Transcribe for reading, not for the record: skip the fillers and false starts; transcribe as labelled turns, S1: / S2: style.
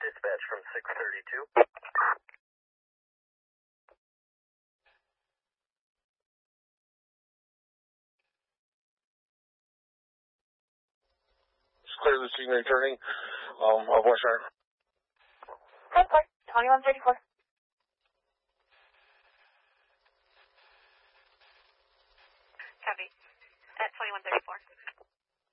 S1: Dispatch from 632.
S2: It's clear the scene returning of West Shore.
S3: 2134.
S4: Copy. At 2134.